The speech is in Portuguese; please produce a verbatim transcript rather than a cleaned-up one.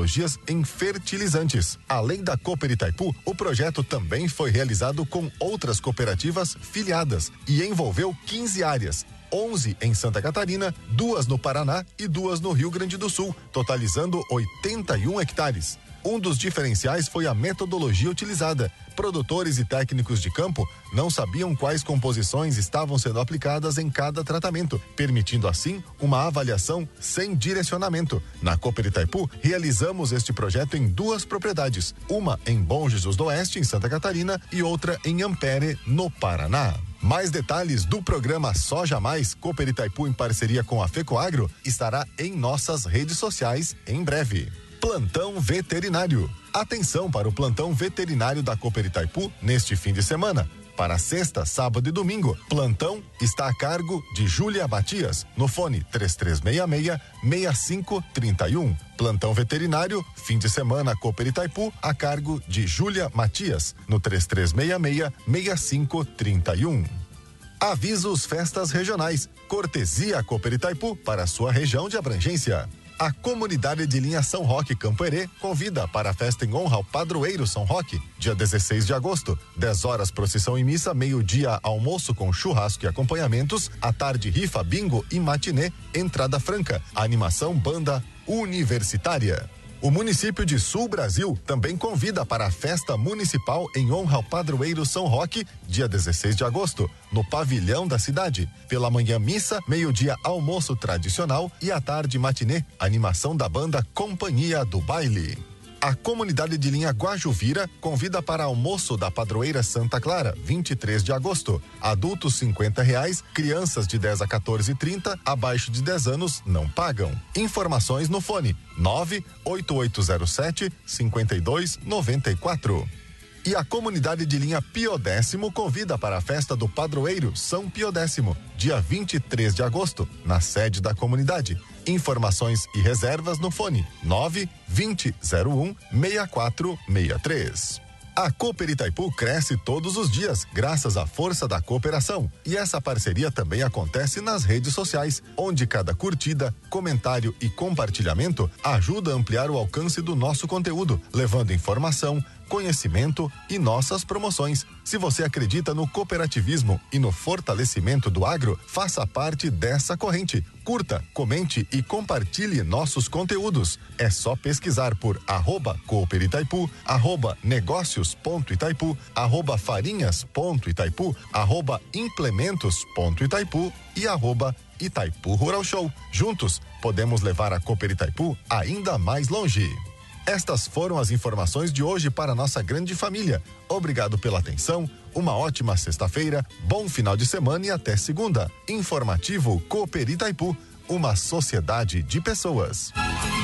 tecnologias em fertilizantes. Além da Cooper Itaipu, o projeto também foi realizado com outras cooperativas filiadas e envolveu quinze áreas. onze em Santa Catarina, duas no Paraná e duas no Rio Grande do Sul, totalizando oitenta e um hectares. Um dos diferenciais foi a metodologia utilizada. Produtores e técnicos de campo não sabiam quais composições estavam sendo aplicadas em cada tratamento, permitindo assim uma avaliação sem direcionamento. Na Cooper Itaipu, realizamos este projeto em duas propriedades, uma em Bom Jesus do Oeste, em Santa Catarina, e outra em Ampere, no Paraná. Mais detalhes do programa Soja Mais Cooper Itaipu em parceria com a FECOAGRO estará em nossas redes sociais em breve. Plantão Veterinário. Atenção para o plantão veterinário da Cooper Itaipu neste fim de semana. Para sexta, sábado e domingo, plantão está a cargo de Júlia Matias, no fone três três seis seis, seis cinco três um. Plantão veterinário, fim de semana Cooper Itaipu, a cargo de Júlia Matias, no três três seis seis, seis cinco três um. Avisos Festas Regionais, cortesia Cooper Itaipu para sua região de abrangência. A comunidade de linha São Roque Campo Herê convida para a festa em honra ao padroeiro São Roque, dia dezesseis de agosto, dez horas procissão e missa, meio-dia almoço com churrasco e acompanhamentos, à tarde rifa, bingo e matinê, entrada franca, animação banda universitária. O município de Sul Brasil também convida para a festa municipal em honra ao padroeiro São Roque, dia dezesseis de agosto, no pavilhão da cidade. Pela manhã missa, meio-dia almoço tradicional e à tarde matinê, animação da banda Companhia do Baile. A comunidade de linha Guajuvira convida para almoço da padroeira Santa Clara, vinte e três de agosto. Adultos cinquenta reais, crianças de dez a quatorze e trinta, abaixo de dez anos não pagam. Informações no fone nove oito oito zero sete, cinco dois nove quatro. E a comunidade de linha Pio Décimo convida para a festa do padroeiro São Pio Décimo, dia vinte e três de agosto, na sede da comunidade. Informações e reservas no fone nove vinte zero um, seis quatro seis três. A Cooper Itaipu cresce todos os dias, graças à força da cooperação. E essa parceria também acontece nas redes sociais, onde cada curtida, comentário e compartilhamento ajuda a ampliar o alcance do nosso conteúdo, levando informação, conhecimento e nossas promoções. Se você acredita no cooperativismo e no fortalecimento do agro, faça parte dessa corrente. Curta, comente e compartilhe nossos conteúdos. É só pesquisar por arroba Cooper Itaipu, arroba negócios ponto Itaipu, arroba farinhas ponto Itaipu, arroba implementos ponto Itaipu e arroba Itaipu Rural Show. Juntos, podemos levar a Cooper Itaipu ainda mais longe. Estas foram as informações de hoje para nossa grande família. Obrigado pela atenção, uma ótima sexta-feira, bom final de semana e até segunda. Informativo Cooper Itaipu, uma sociedade de pessoas.